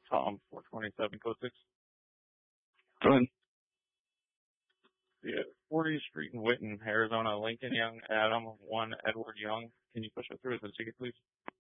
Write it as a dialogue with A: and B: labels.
A: Tom, 427, code 6.
B: Go ahead.
A: Yeah, 40th Street in Witten, Arizona. Lincoln Young, Adam, 1 Edward Young. Can you push it through as a ticket, please?